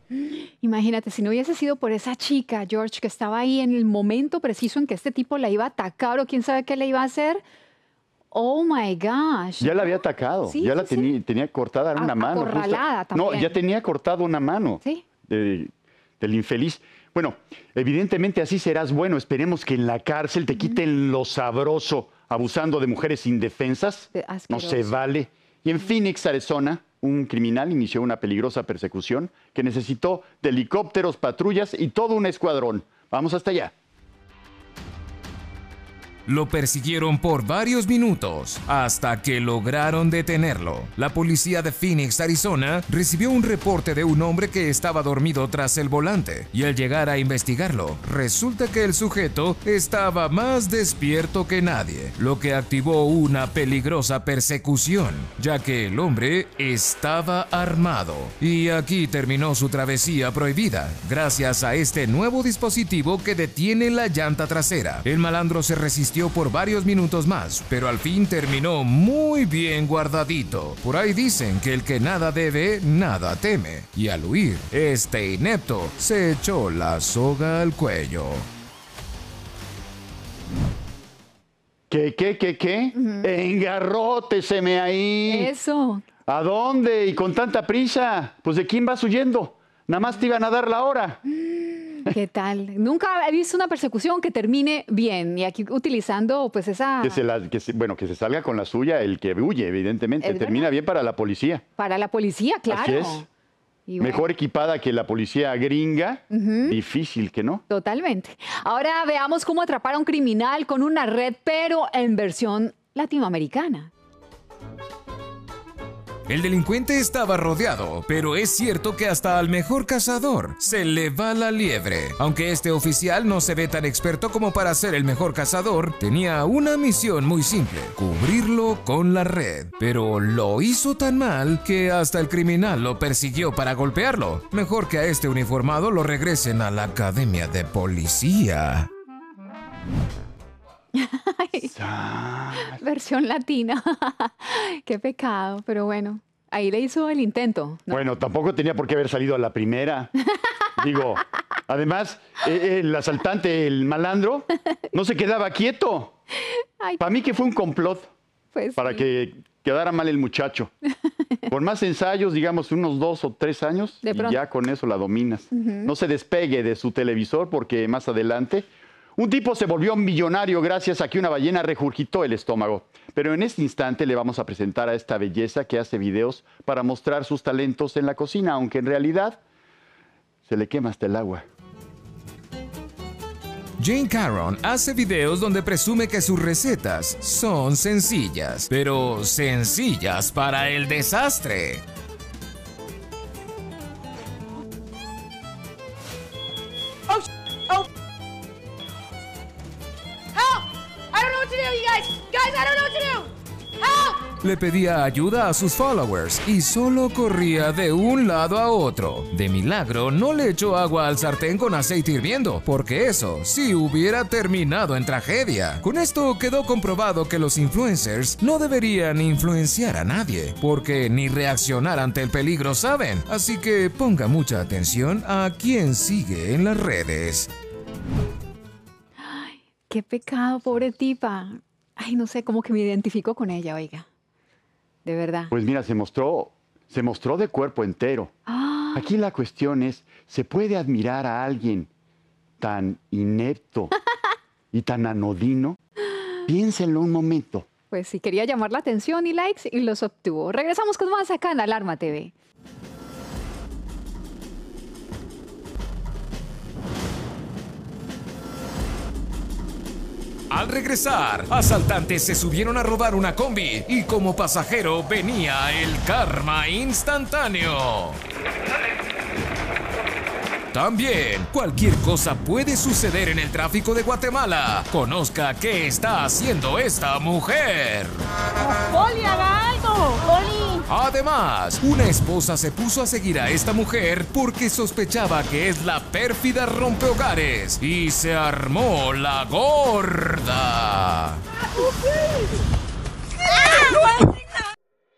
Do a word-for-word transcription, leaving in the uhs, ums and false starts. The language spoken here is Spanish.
Imagínate, si no hubiese sido por esa chica, George, que estaba ahí en el momento preciso en que este tipo la iba a atacar o quién sabe qué le iba a hacer. Oh my gosh. Ya la había atacado, Sí, ya sí, la sí. tenía, tenía cortada una A- mano. justo- acorralada No, también. ya tenía cortada una mano Sí. de- del infeliz. Bueno, evidentemente así serás bueno. Esperemos que en la cárcel te quiten lo sabroso, abusando de mujeres indefensas. De- No se asqueroso. vale. Y en Phoenix, Arizona, un criminal inició una peligrosa persecución que necesitó de helicópteros, patrullas y todo un escuadrón. Vamos hasta allá. Lo persiguieron por varios minutos hasta que lograron detenerlo. La policía de Phoenix, Arizona, recibió un reporte de un hombre que estaba dormido tras el volante y al llegar a investigarlo, resulta que el sujeto estaba más despierto que nadie, lo que activó una peligrosa persecución, ya que el hombre estaba armado. Y aquí terminó su travesía prohibida, gracias a este nuevo dispositivo que detiene la llanta trasera. El malandro se resistió por varios minutos más, pero al fin terminó muy bien guardadito. Por ahí dicen que el que nada debe, nada teme. Y al huir, este inepto se echó la soga al cuello. ¿Qué, qué, qué, qué? Engarróteseme ahí. Eso. ¿A dónde? ¿Y con tanta prisa? Pues ¿de quién vas huyendo? Nada más te iban a dar la hora. ¿Qué tal? Nunca he visto una persecución que termine bien. Y aquí utilizando pues esa... Que se la- que se- bueno, que se salga con la suya el que huye, evidentemente. Es Termina verdad. bien para la policía. Para la policía, claro. Así es. Y bueno, Mejor equipada que la policía gringa. Difícil que no. totalmente. Ahora veamos cómo atrapar a un criminal con una red, pero en versión latinoamericana. El delincuente estaba rodeado, pero es cierto que hasta al mejor cazador se le va la liebre. Aunque este oficial no se ve tan experto como para ser el mejor cazador, tenía una misión muy simple: cubrirlo con la red. Pero lo hizo tan mal que hasta el criminal lo persiguió para golpearlo. Mejor que a este uniformado lo regresen a la academia de policía. Ah, Versión latina. Qué pecado, pero bueno. Ahí le hizo el intento, ¿no? Bueno, tampoco tenía por qué haber salido a la primera. Digo, además, eh, el asaltante, el malandro, no se quedaba quieto. Ay, Para mí que fue un complot pues para sí. que quedara mal el muchacho. Con más ensayos, digamos unos dos o tres años, De y pronto. ya con eso la dominas. No se despegue de su televisor porque más adelante un tipo se volvió millonario gracias a que una ballena regurgitó el estómago. Pero en este instante le vamos a presentar a esta belleza que hace videos para mostrar sus talentos en la cocina, aunque en realidad se le quema hasta el agua. Jane Caron hace videos donde presume que sus recetas son sencillas, pero sencillas para el desastre. Oh, sh- oh. Help! I don't know what to do, you guys! Guys, I don't know what to do! Help! Le pedía ayuda a sus followers y solo corría de un lado a otro. De milagro no le echó agua al sartén con aceite hirviendo, porque eso sí hubiera terminado en tragedia. Con esto quedó comprobado que los influencers no deberían influenciar a nadie, porque ni reaccionar ante el peligro saben. Así que ponga mucha atención a quién sigue en las redes. Qué pecado, pobre tipa. Ay, no sé, como que me identifico con ella, oiga. De verdad. Pues mira, se mostró, se mostró de cuerpo entero. Ah, Aquí la cuestión es, ¿se puede admirar a alguien tan inepto y tan anodino? Piénsenlo un momento. pues sí, quería llamar la atención y likes y los obtuvo. Regresamos con más acá en Alarma T V. Al regresar, asaltantes se subieron a robar una combi y como pasajero venía el karma instantáneo. También, cualquier cosa puede suceder en el tráfico de Guatemala. Conozca qué está haciendo esta mujer. ¡Poli, haga algo! ¡Poli! Además, una esposa se puso a seguir a esta mujer porque sospechaba que es la pérfida rompehogares y se armó la gorda. ¡Ah!